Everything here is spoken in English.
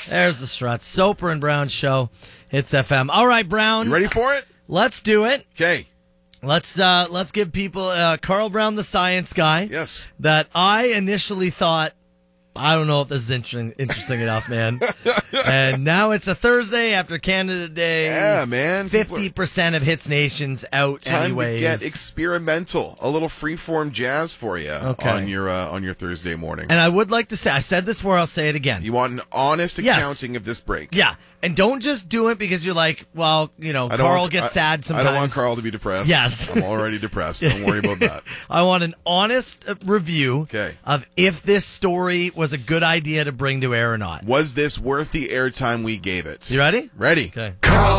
There's the Struts. Soper and Brown show. Hits FM. All right, Brown. You ready for it? Let's do it. Okay. Let's give people Carl Brown, the science guy. Yes. That I initially thought, I don't know if this is interesting enough, man. And now it's a Thursday after Canada Day. Yeah, man. 50% of Hits Nation's out Time anyways. to get experimental. A little freeform jazz for you on your Thursday morning. And I would like to say, I said this before, I'll say it again. You want an honest accounting of this break. Yeah. And don't just do it because you're like, well, Carl gets sad sometimes. I don't want Carl to be depressed. Yes. I'm already depressed. Don't worry about that. I want an honest review of if this story was a good idea to bring to air or not. Was this worth the airtime we gave it? You ready? Ready. Okay. Carl